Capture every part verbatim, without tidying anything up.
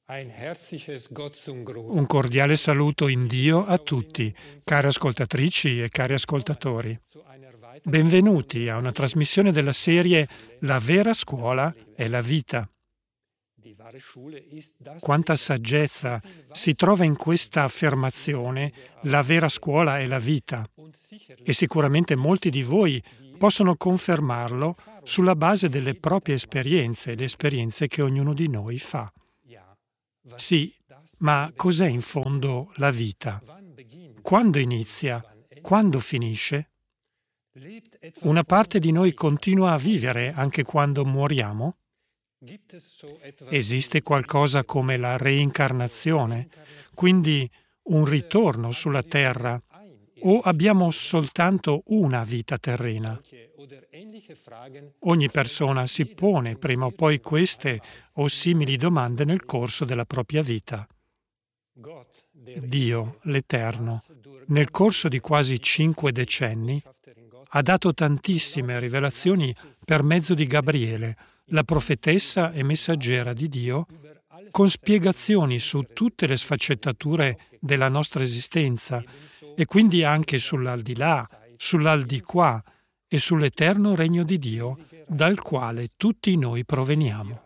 Un cordiale saluto in Dio a tutti, care ascoltatrici e cari ascoltatori. Benvenuti a una trasmissione della serie La vera scuola è la vita. Quanta saggezza si trova in questa affermazione, la vera scuola è la vita. E sicuramente molti di voi possono confermarlo sulla base delle proprie esperienze, le esperienze che ognuno di noi fa. Sì, ma cos'è in fondo la vita? Quando inizia? Quando finisce? Una parte di noi continua a vivere anche quando muoriamo? Esiste qualcosa come la reincarnazione, quindi un ritorno sulla terra, o abbiamo soltanto una vita terrena? Ogni persona si pone prima o poi queste o simili domande nel corso della propria vita. Dio, l'Eterno, nel corso di quasi cinque decenni, ha dato tantissime rivelazioni per mezzo di Gabriele, la profetessa e messaggera di Dio, con spiegazioni su tutte le sfaccettature della nostra esistenza e quindi anche sull'aldilà, sull'aldiquà e sull'eterno regno di Dio, dal quale tutti noi proveniamo.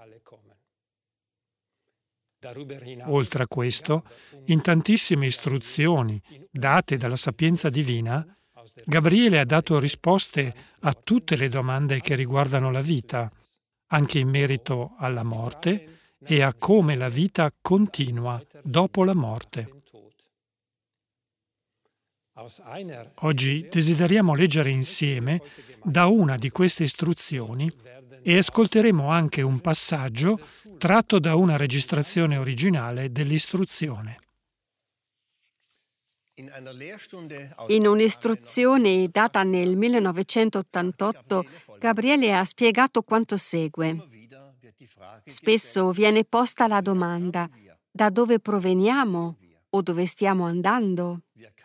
Oltre a questo, in tantissime istruzioni date dalla sapienza divina, Gabriele ha dato risposte a tutte le domande che riguardano la vita, anche in merito alla morte e a come la vita continua dopo la morte. Oggi desideriamo leggere insieme da una di queste istruzioni e ascolteremo anche un passaggio tratto da una registrazione originale dell'istruzione. In un'istruzione data nel millenovecentottantotto, Gabriele ha spiegato quanto segue. Spesso viene posta la domanda: da dove proveniamo o dove stiamo andando?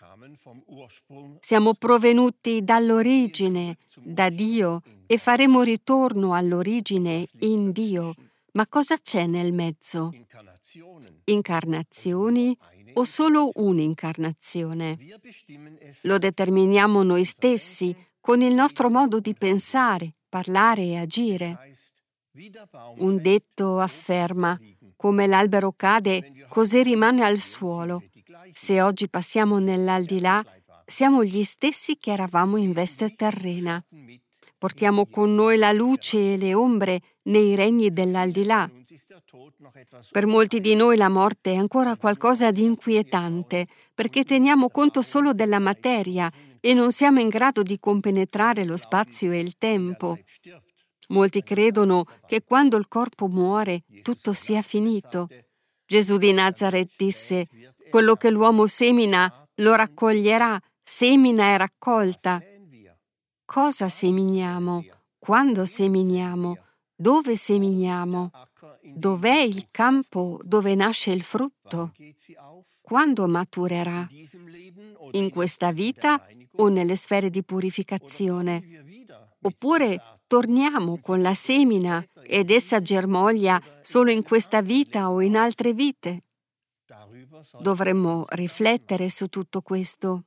Siamo provenuti dall'origine, da Dio, e faremo ritorno all'origine in Dio. Ma cosa c'è nel mezzo? Incarnazioni o solo un'incarnazione? Lo determiniamo noi stessi con il nostro modo di pensare, parlare e agire. Un detto afferma: come l'albero cade, così rimane al suolo. Se oggi passiamo nell'aldilà, siamo gli stessi che eravamo in veste terrena. Portiamo con noi la luce e le ombre nei regni dell'aldilà. Per molti di noi la morte è ancora qualcosa di inquietante, perché teniamo conto solo della materia e non siamo in grado di compenetrare lo spazio e il tempo. Molti credono che quando il corpo muore tutto sia finito. Gesù di Nazaret disse: quello che l'uomo semina lo raccoglierà, semina e raccolta. Cosa seminiamo? Quando seminiamo? Dove seminiamo? Dov'è il campo dove nasce il frutto? Quando maturerà? In questa vita o nelle sfere di purificazione? Oppure torniamo con la semina ed essa germoglia solo in questa vita o in altre vite? Dovremmo riflettere su tutto questo.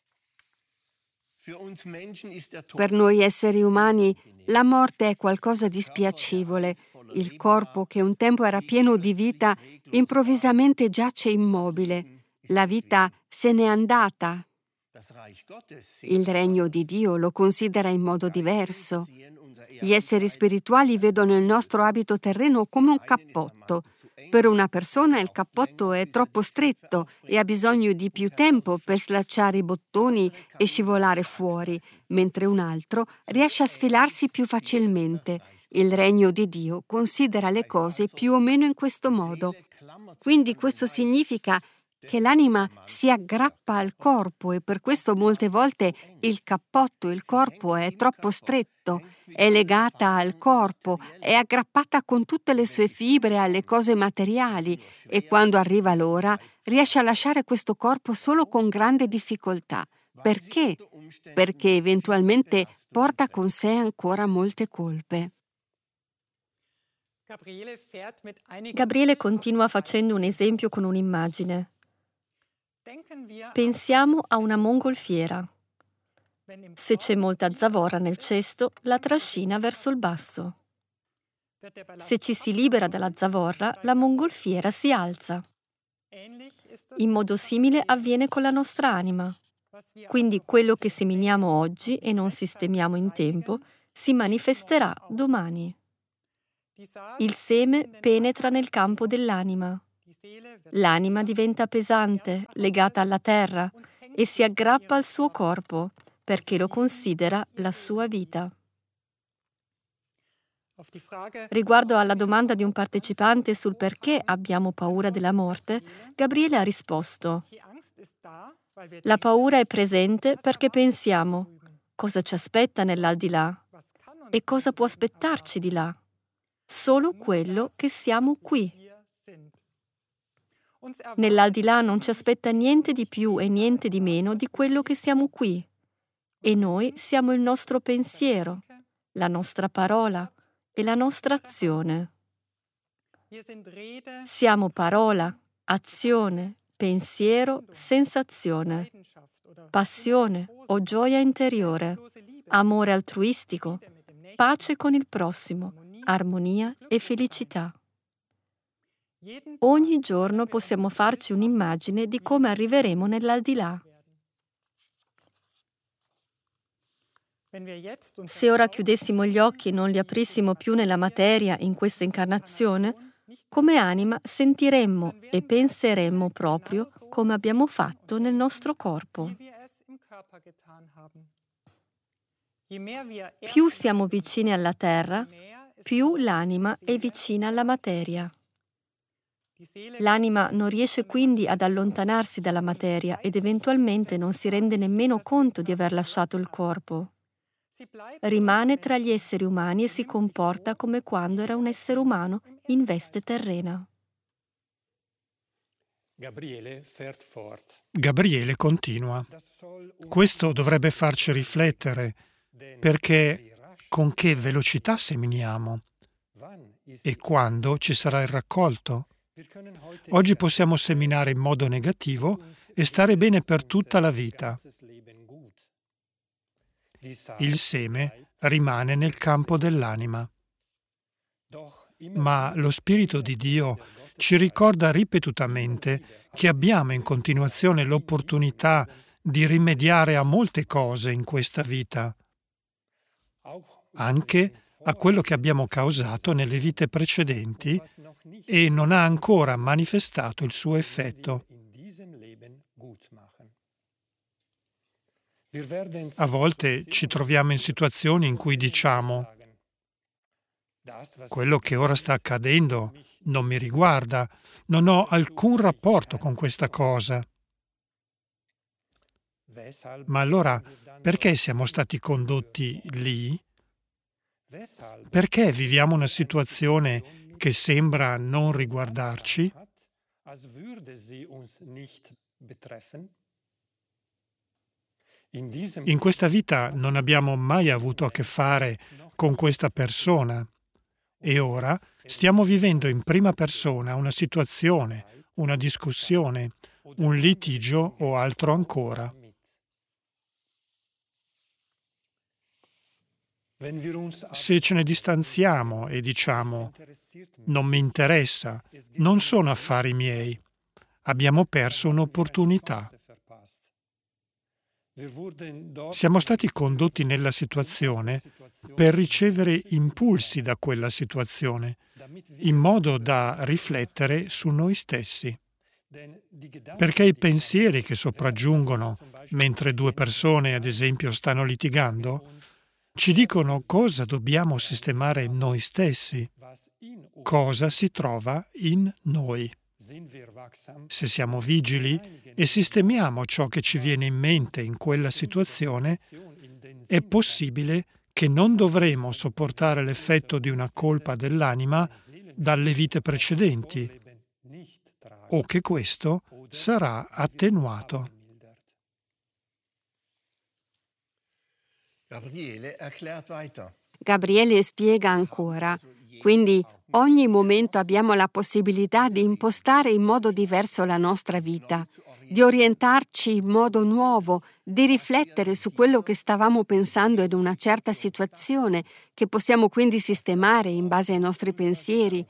Per noi esseri umani la morte è qualcosa di spiacevole. Il corpo, che un tempo era pieno di vita, improvvisamente giace immobile. La vita se n'è andata. Il regno di Dio lo considera in modo diverso. Gli esseri spirituali vedono il nostro abito terreno come un cappotto. Per una persona il cappotto è troppo stretto e ha bisogno di più tempo per slacciare i bottoni e scivolare fuori, mentre un altro riesce a sfilarsi più facilmente. Il regno di Dio considera le cose più o meno in questo modo. Quindi questo significa che l'anima si aggrappa al corpo e per questo molte volte il cappotto, il corpo è troppo stretto, è legata al corpo, è aggrappata con tutte le sue fibre alle cose materiali e quando arriva l'ora riesce a lasciare questo corpo solo con grande difficoltà. Perché? Perché eventualmente porta con sé ancora molte colpe. Gabriele continua facendo un esempio con un'immagine. Pensiamo a una mongolfiera. Se c'è molta zavorra nel cesto, la trascina verso il basso. Se ci si libera dalla zavorra, la mongolfiera si alza. In modo simile avviene con la nostra anima. Quindi quello che seminiamo oggi e non sistemiamo in tempo si manifesterà domani. Il seme penetra nel campo dell'anima. L'anima diventa pesante, legata alla terra, e si aggrappa al suo corpo, perché lo considera la sua vita. Riguardo alla domanda di un partecipante sul perché abbiamo paura della morte, Gabriele ha risposto: la paura è presente perché pensiamo cosa ci aspetta nell'aldilà e cosa può aspettarci di là. Solo quello che siamo qui. Nell'aldilà non ci aspetta niente di più e niente di meno di quello che siamo qui. E noi siamo il nostro pensiero, la nostra parola e la nostra azione. Siamo parola, azione, pensiero, sensazione, passione o gioia interiore, amore altruistico, pace con il prossimo, armonia e felicità. Ogni giorno possiamo farci un'immagine di come arriveremo nell'aldilà. Se ora chiudessimo gli occhi e non li aprissimo più nella materia in questa incarnazione, come anima sentiremmo e penseremmo proprio come abbiamo fatto nel nostro corpo. Più siamo vicini alla terra, più l'anima è vicina alla materia. L'anima non riesce quindi ad allontanarsi dalla materia ed eventualmente non si rende nemmeno conto di aver lasciato il corpo. Rimane tra gli esseri umani e si comporta come quando era un essere umano in veste terrena. Gabriele continua. Questo dovrebbe farci riflettere, perché con che velocità seminiamo e quando ci sarà il raccolto? Oggi possiamo seminare in modo negativo e stare bene per tutta la vita. Il seme rimane nel campo dell'anima. Ma lo Spirito di Dio ci ricorda ripetutamente che abbiamo in continuazione l'opportunità di rimediare a molte cose in questa vita, anche a quello che abbiamo causato nelle vite precedenti e non ha ancora manifestato il suo effetto. A volte ci troviamo in situazioni in cui diciamo: quello che ora sta accadendo non mi riguarda, non ho alcun rapporto con questa cosa. Ma allora, perché siamo stati condotti lì? Perché viviamo una situazione che sembra non riguardarci? In questa vita non abbiamo mai avuto a che fare con questa persona e ora stiamo vivendo in prima persona una situazione, una discussione, un litigio o altro ancora. Se ce ne distanziamo e diciamo «non mi interessa, non sono affari miei», abbiamo perso un'opportunità. Siamo stati condotti nella situazione per ricevere impulsi da quella situazione, in modo da riflettere su noi stessi. Perché i pensieri che sopraggiungono mentre due persone, ad esempio, stanno litigando, ci dicono cosa dobbiamo sistemare noi stessi, cosa si trova in noi. Se siamo vigili e sistemiamo ciò che ci viene in mente in quella situazione, è possibile che non dovremo sopportare l'effetto di una colpa dell'anima dalle vite precedenti, o che questo sarà attenuato. Gabriele spiega ancora: Quindi ogni momento abbiamo la possibilità di impostare in modo diverso la nostra vita, di orientarci in modo nuovo, di riflettere su quello che stavamo pensando in una certa situazione, che possiamo quindi sistemare in base ai nostri pensieri.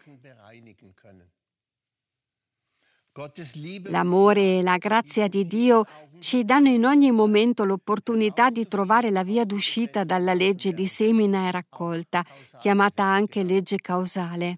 L'amore e la grazia di Dio ci danno in ogni momento l'opportunità di trovare la via d'uscita dalla legge di semina e raccolta, chiamata anche legge causale.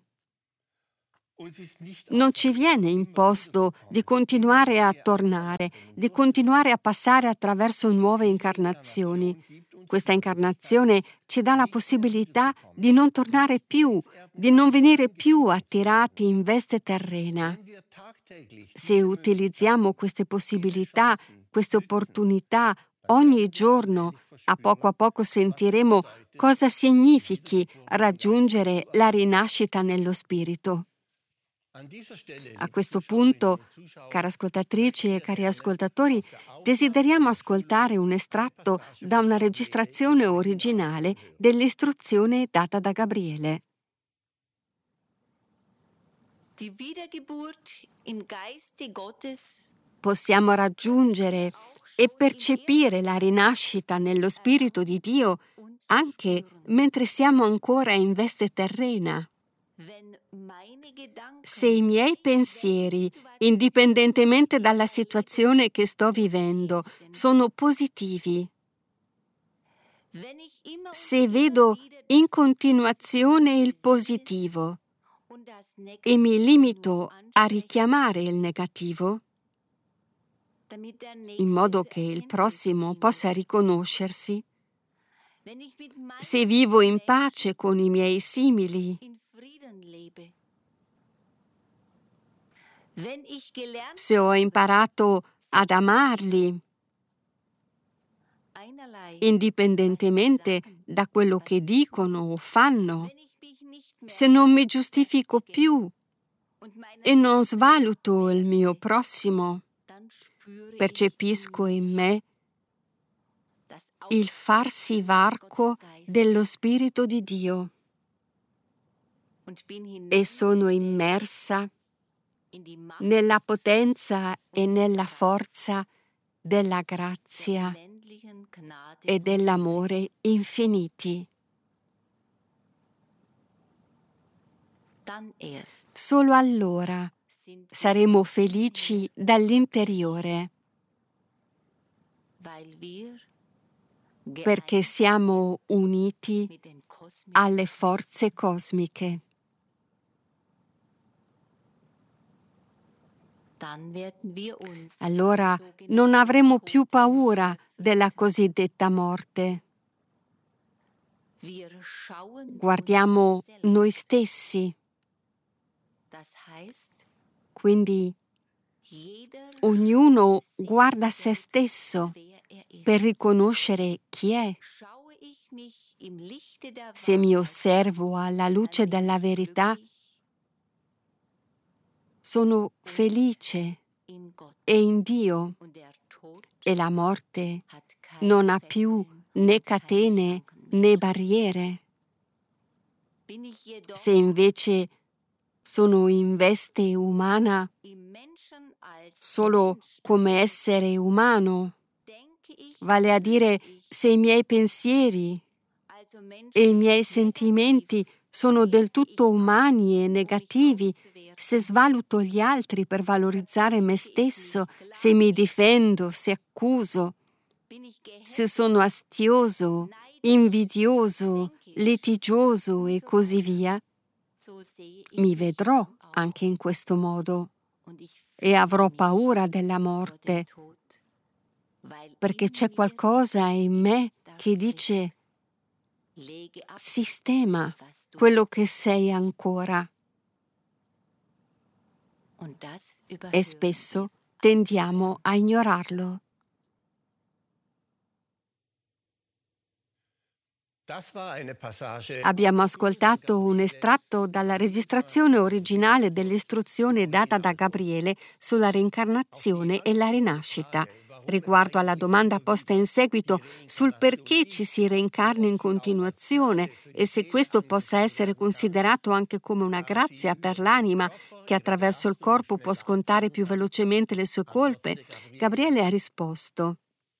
Non ci viene imposto di continuare a tornare, di continuare a passare attraverso nuove incarnazioni. Questa incarnazione ci dà la possibilità di non tornare più, di non venire più attirati in veste terrena. Se utilizziamo queste possibilità, queste opportunità ogni giorno, a poco a poco sentiremo cosa significhi raggiungere la rinascita nello spirito. A questo punto, care ascoltatrici e cari ascoltatori, desideriamo ascoltare un estratto da una registrazione originale dell'istruzione data da Gabriele. Possiamo raggiungere e percepire la rinascita nello Spirito di Dio anche mentre siamo ancora in veste terrena. Se i miei pensieri, indipendentemente dalla situazione che sto vivendo, sono positivi, se vedo in continuazione il positivo e mi limito a richiamare il negativo, in modo che il prossimo possa riconoscersi, se vivo in pace con i miei simili, se ho imparato ad amarli, indipendentemente da quello che dicono o fanno, se non mi giustifico più e non svaluto il mio prossimo, percepisco in me il farsi varco dello Spirito di Dio e sono immersa nella potenza e nella forza della grazia e dell'amore infiniti. Solo allora saremo felici dall'interiore, perché siamo uniti alle forze cosmiche. Allora non avremo più paura della cosiddetta morte. Guardiamo noi stessi. Quindi ognuno guarda se stesso per riconoscere chi è. Se mi osservo alla luce della verità, sono felice e in Dio, e la morte non ha più né catene né barriere. Se invece sono in veste umana, solo come essere umano, vale a dire se i miei pensieri e i miei sentimenti sono del tutto umani e negativi, se svaluto gli altri per valorizzare me stesso, se mi difendo, se accuso, se sono astioso, invidioso, litigioso e così via, mi vedrò anche in questo modo e avrò paura della morte, perché c'è qualcosa in me che dice: sistema quello che sei ancora. E spesso tendiamo a ignorarlo. Abbiamo ascoltato un estratto dalla registrazione originale dell'istruzione data da Gabriele sulla reincarnazione e la rinascita. Riguardo alla domanda posta in seguito sul perché ci si reincarna in continuazione e se questo possa essere considerato anche come una grazia per l'anima che attraverso il corpo può scontare più velocemente le sue colpe, Gabriele ha risposto: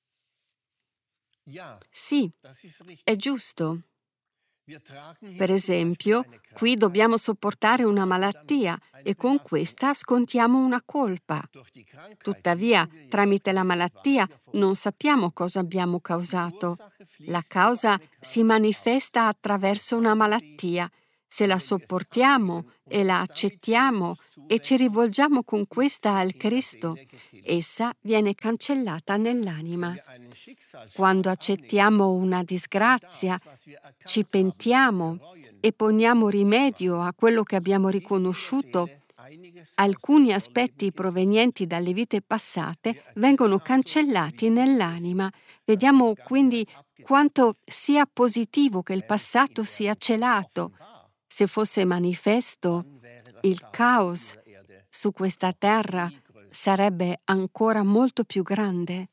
sì, è giusto. Per esempio, qui dobbiamo sopportare una malattia e con questa scontiamo una colpa. Tuttavia, tramite la malattia non sappiamo cosa abbiamo causato. La causa si manifesta attraverso una malattia. Se la sopportiamo e la accettiamo e ci rivolgiamo con questa al Cristo, essa viene cancellata nell'anima. Quando accettiamo una disgrazia, ci pentiamo e poniamo rimedio a quello che abbiamo riconosciuto, alcuni aspetti provenienti dalle vite passate vengono cancellati nell'anima. Vediamo quindi quanto sia positivo che il passato sia celato. Se fosse manifesto, il caos su questa terra sarebbe ancora molto più grande.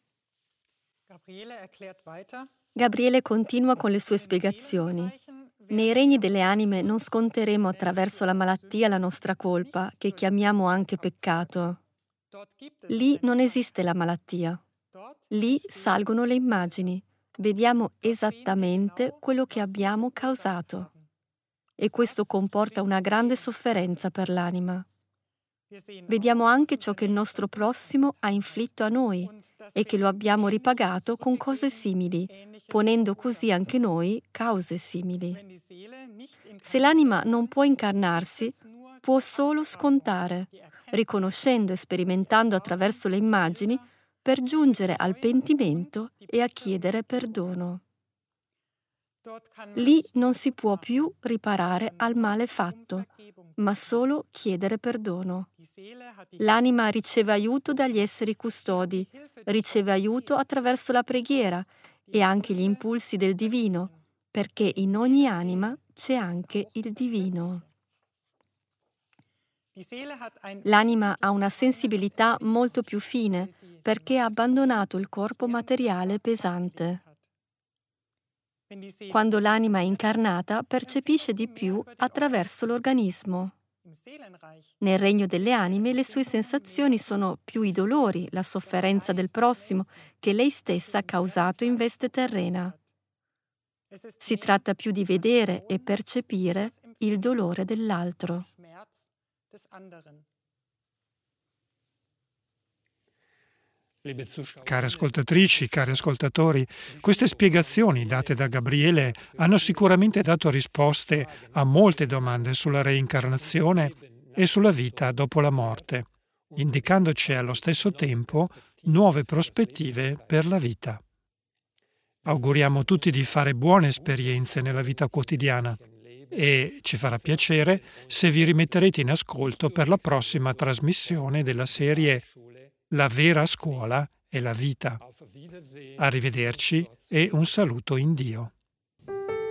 Gabriele continua con le sue spiegazioni. Nei regni delle anime non sconteremo attraverso la malattia la nostra colpa, che chiamiamo anche peccato. Lì non esiste la malattia. Lì salgono le immagini. Vediamo esattamente quello che abbiamo causato. E questo comporta una grande sofferenza per l'anima. Vediamo anche ciò che il nostro prossimo ha inflitto a noi e che lo abbiamo ripagato con cose simili, ponendo così anche noi cause simili. Se l'anima non può incarnarsi, può solo scontare, riconoscendo e sperimentando attraverso le immagini per giungere al pentimento e a chiedere perdono. Lì non si può più riparare al male fatto, ma solo chiedere perdono. L'anima riceve aiuto dagli esseri custodi, riceve aiuto attraverso la preghiera e anche gli impulsi del divino, perché in ogni anima c'è anche il divino. L'anima ha una sensibilità molto più fine perché ha abbandonato il corpo materiale pesante. Quando l'anima è incarnata, percepisce di più attraverso l'organismo. Nel regno delle anime le sue sensazioni sono più i dolori, la sofferenza del prossimo che lei stessa ha causato in veste terrena. Si tratta più di vedere e percepire il dolore dell'altro. Care ascoltatrici, cari ascoltatori, queste spiegazioni date da Gabriele hanno sicuramente dato risposte a molte domande sulla reincarnazione e sulla vita dopo la morte, indicandoci allo stesso tempo nuove prospettive per la vita. Auguriamo tutti di fare buone esperienze nella vita quotidiana e ci farà piacere se vi rimetterete in ascolto per la prossima trasmissione della serie La vera scuola è la vita. Arrivederci e un saluto in Dio.